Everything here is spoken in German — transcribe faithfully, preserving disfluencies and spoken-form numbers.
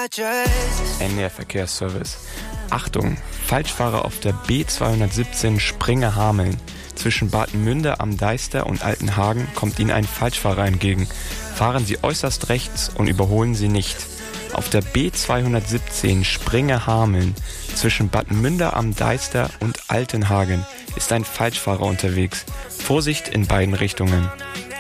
N D R Verkehrsservice. Achtung, Falschfahrer auf der B zweihundertsiebzehn Springe-Hameln. Zwischen Bad Münde am Deister und Altenhagen kommt Ihnen ein Falschfahrer entgegen. Fahren Sie äußerst rechts und überholen Sie nicht. Auf der B zweihundertsiebzehn Springe-Hameln zwischen Bad Münde am Deister und Altenhagen ist ein Falschfahrer unterwegs. Vorsicht in beiden Richtungen.